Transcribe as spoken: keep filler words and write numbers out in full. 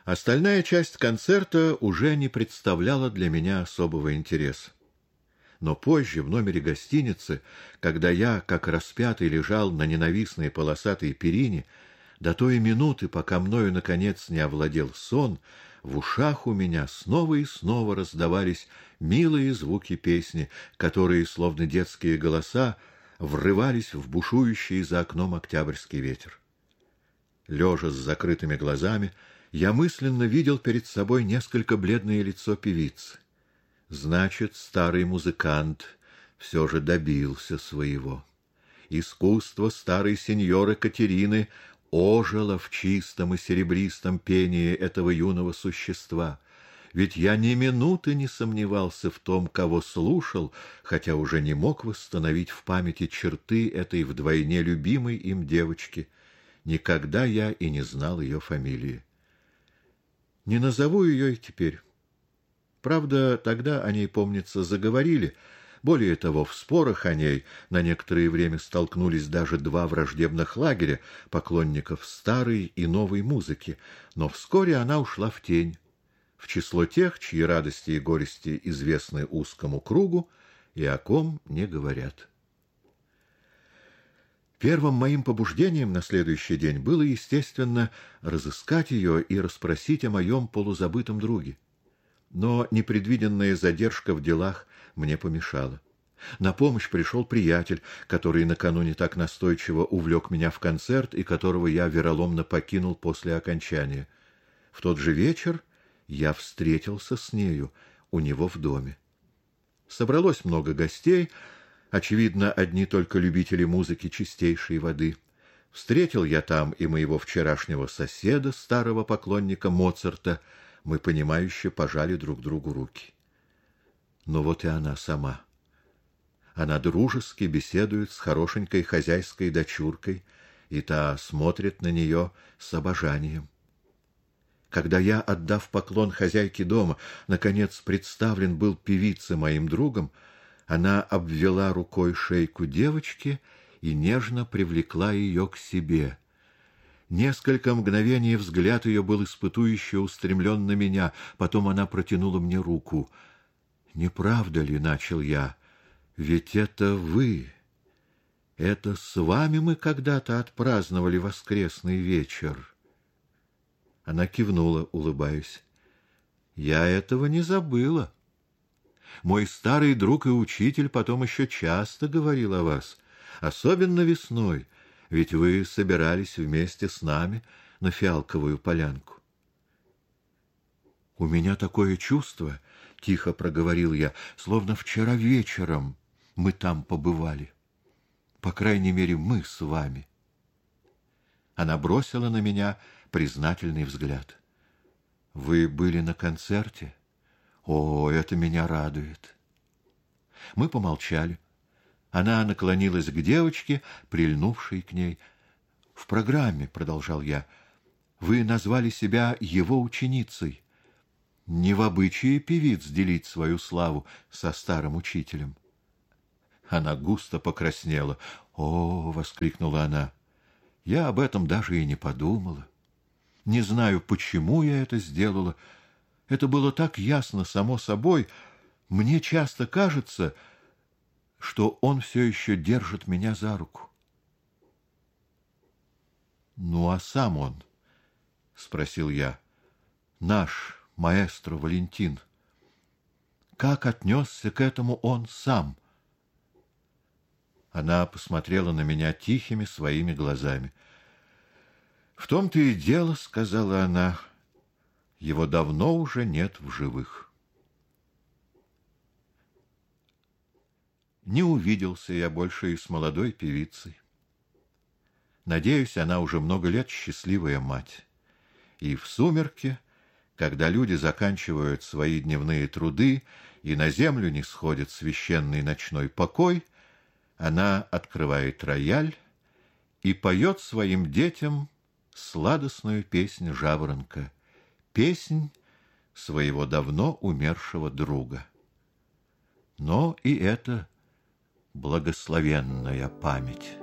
Остальная часть концерта уже не представляла для меня особого интереса. Но позже, в номере гостиницы, когда я, как распятый, лежал на ненавистной полосатой перине, до той минуты, пока мною, наконец, не овладел сон, в ушах у меня снова и снова раздавались милые звуки песни, которые, словно детские голоса, врывались в бушующий за окном октябрьский ветер. Лежа с закрытыми глазами, я мысленно видел перед собой несколько бледное лицо певицы. Значит, старый музыкант все же добился своего. Искусство старой сеньоры Катерины ожило в чистом и серебристом пении этого юного существа. Ведь я ни минуты не сомневался в том, кого слушал, хотя уже не мог восстановить в памяти черты этой вдвойне любимой им девочки. Никогда я и не знал ее фамилии. Не назову ее и теперь. Правда, тогда о ней, помнится, заговорили. Более того, в спорах о ней на некоторое время столкнулись даже два враждебных лагеря поклонников старой и новой музыки, но вскоре она ушла в тень, в число тех, чьи радости и горести известны узкому кругу и о ком не говорят. Первым моим побуждением на следующий день было, естественно, разыскать ее и расспросить о моем полузабытом друге. Но непредвиденная задержка в делах мне помешала. На помощь пришел приятель, который накануне так настойчиво увлек меня в концерт и которого я вероломно покинул после окончания. В тот же вечер я встретился с нею у него в доме. Собралось много гостей, очевидно, одни только любители музыки чистейшей воды. Встретил я там и моего вчерашнего соседа, старого поклонника Моцарта. Мы понимающе пожали друг другу руки. Но вот и она сама. Она дружески беседует с хорошенькой хозяйской дочуркой, и та смотрит на нее с обожанием. Когда я, отдав поклон хозяйке дома, наконец представлен был певице моим другом, она обвела рукой шейку девочки и нежно привлекла ее к себе. Несколько мгновений взгляд ее был испытующе устремлен на меня, потом она протянула мне руку. «Не правда ли, — начал я, — ведь это вы, это с вами мы когда-то отпраздновали воскресный вечер?» Она кивнула, улыбаясь. «Я этого не забыла. Мой старый друг и учитель потом еще часто говорил о вас, особенно весной, ведь вы собирались вместе с нами на Фиалковую полянку». «У меня такое чувство, — тихо проговорил я, — словно вчера вечером мы там побывали. По крайней мере, мы с вами». Она бросила на меня признательный взгляд. «Вы были на концерте? О, это меня радует». Мы помолчали. Она наклонилась к девочке, прильнувшей к ней. «В программе, — продолжал я, — вы назвали себя его ученицей. Не в обычае певиц делить свою славу со старым учителем». Она густо покраснела. «О, — воскликнула она, — я об этом даже и не подумала. Не знаю, почему я это сделала. Это было так ясно само собой. Мне часто кажется, что он все еще держит меня за руку». «Ну, а сам он, — спросил я, — наш маэстро Валентин, как отнесся к этому он сам?» Она посмотрела на меня тихими своими глазами. «В том-то и дело, — сказала она, — его давно уже нет в живых». Не увиделся я больше и с молодой певицей. Надеюсь, она уже много лет счастливая мать. И в сумерки, когда люди заканчивают свои дневные труды и на землю не сходит священный ночной покой, она открывает рояль и поет своим детям сладостную песнь жаворонка, песнь своего давно умершего друга. Но и это благословенная память.